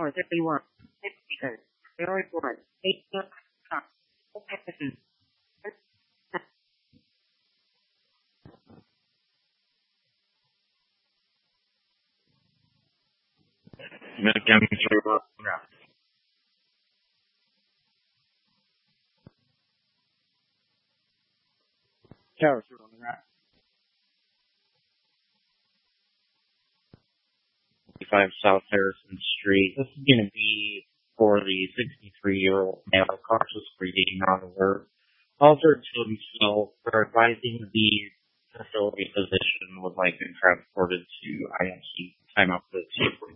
431. Speaker. 081. 8. County Road. Tower Street on the right. 5 South Harrison Street. This is going to be for the 63-year-old male cautious breathing on alert. Altered to himself, we're advising the facility physician would like him transported to IMC. Time out for the